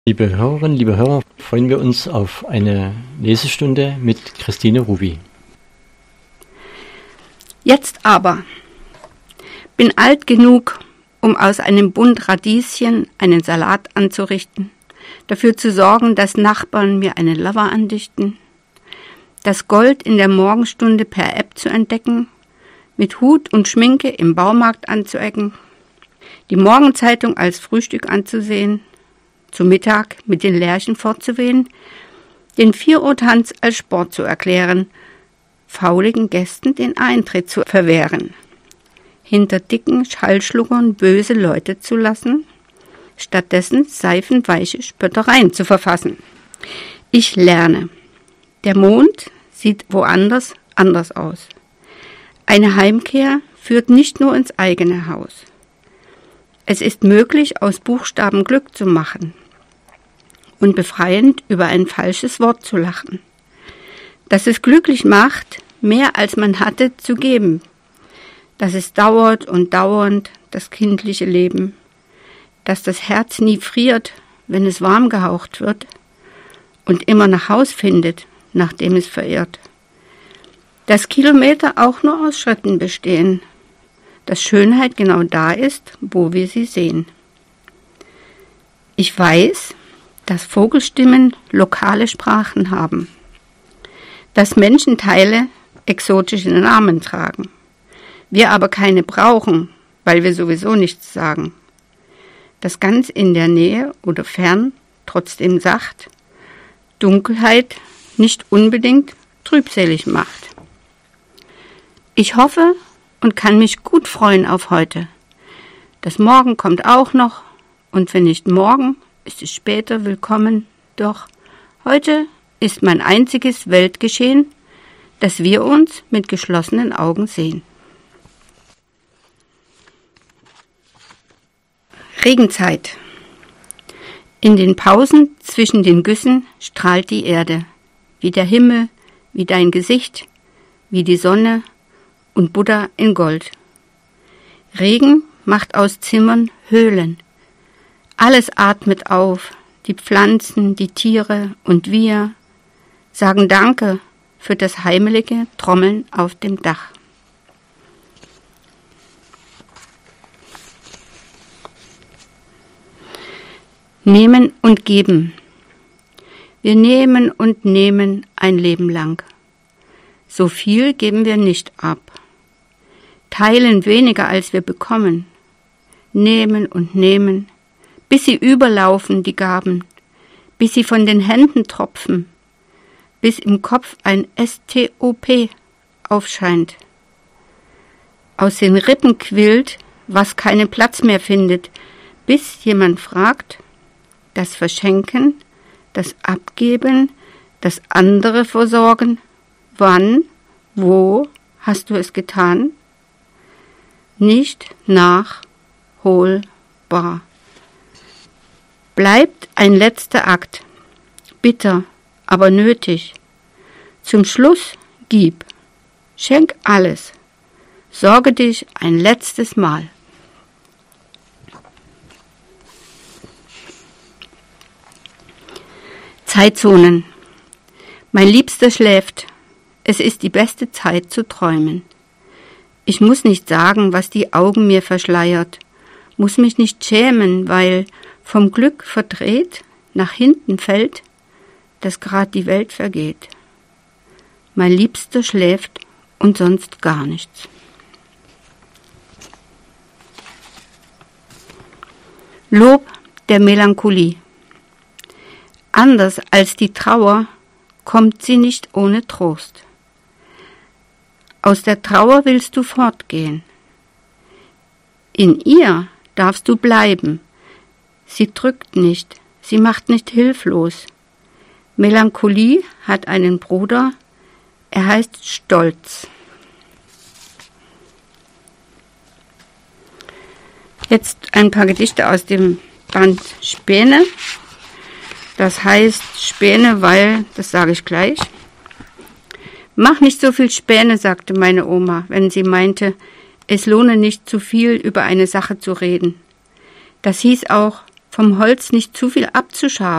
Liebe Hörerinnen, liebe Hörer, freuen wir uns auf eine Lesestunde mit Christine Ruby. Jetzt aber. Bin alt genug, um aus einem Bund Radieschen einen Salat anzurichten, dafür zu sorgen, dass Nachbarn mir einen Lover andichten, das Gold in der Morgenstunde per App zu entdecken, mit Hut und Schminke im Baumarkt anzuecken, die Morgenzeitung als Frühstück anzusehen, zu Mittag mit den Lerchen fortzugehen, den 4-Uhr-Tanz als Sport zu erklären, fauligen Gästen den Eintritt zu verwehren, hinter dicken Schallschluckern böse Leute zu lassen, stattdessen seifenweiche Spöttereien zu verfassen. Ich lerne. Der Mond sieht woanders anders aus. Eine Heimkehr führt nicht nur ins eigene Haus. Es ist möglich, aus Buchstaben Glück zu machen und befreiend über ein falsches Wort zu lachen. Dass es glücklich macht, mehr als man hatte zu geben. Dass es dauert und dauernd, das kindliche Leben. Dass das Herz nie friert, wenn es warm gehaucht wird und immer nach Haus findet, nachdem es verirrt. Dass Kilometer auch nur aus Schritten bestehen. Dass Schönheit genau da ist, wo wir sie sehen. Ich weiß, dass Vogelstimmen lokale Sprachen haben, dass Menschenteile exotische Namen tragen, wir aber keine brauchen, weil wir sowieso nichts sagen, dass ganz in der Nähe oder fern trotzdem sacht, Dunkelheit nicht unbedingt trübselig macht. Ich hoffe und kann mich gut freuen auf heute. Das Morgen kommt auch noch, und wenn nicht morgen, ist es später willkommen. Doch heute ist mein einziges Weltgeschehen, dass wir uns mit geschlossenen Augen sehen. Regenzeit. In den Pausen zwischen den Güssen strahlt die Erde, wie der Himmel, wie dein Gesicht, wie die Sonne und Buddha in Gold. Regen macht aus Zimmern Höhlen. Alles atmet auf, die Pflanzen, die Tiere und wir sagen Danke für das heimelige Trommeln auf dem Dach. Nehmen und geben. Wir nehmen und nehmen ein Leben lang. So viel geben wir nicht ab. Teilen weniger, als wir bekommen. Nehmen und nehmen, bis sie überlaufen, die Gaben, bis sie von den Händen tropfen, bis im Kopf ein STOP aufscheint. Aus den Rippen quillt, was keinen Platz mehr findet, bis jemand fragt, das Verschenken, das Abgeben, das andere versorgen, wann, wo hast du es getan? Nicht nachholbar. Bleibt ein letzter Akt, bitter, aber nötig. Zum Schluss gib, schenk alles, sorge dich ein letztes Mal. Zeitzonen. Mein Liebster schläft. Es ist die beste Zeit zu träumen. Ich muss nicht sagen, was die Augen mir verschleiert, muss mich nicht schämen, weil vom Glück verdreht nach hinten fällt, dass grad die Welt vergeht. Mein Liebster schläft und sonst gar nichts. Lob der Melancholie. Anders als die Trauer kommt sie nicht ohne Trost. Aus der Trauer willst du fortgehen. In ihr darfst du bleiben. Sie drückt nicht, sie macht nicht hilflos. Melancholie hat einen Bruder, er heißt Stolz. Jetzt ein paar Gedichte aus dem Band Späne. Das heißt Späne, weil, das sage ich gleich. Mach nicht so viel Späne, sagte meine Oma, wenn sie meinte, es lohne nicht zu viel über eine Sache zu reden. Das hieß auch, vom Holz nicht zu viel abzuschaben.